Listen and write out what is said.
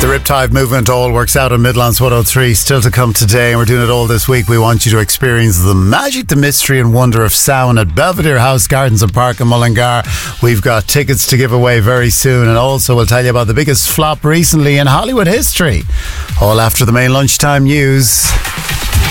The Riptide Movement all works out on Midlands 103, still to come today, and we're doing it all this week. We want you to experience the magic, the mystery and wonder of sound at Belvedere House Gardens and Park in Mullingar. We've got tickets to give away very soon, and also we'll tell you about the biggest flop recently in Hollywood history, all after the main lunchtime news.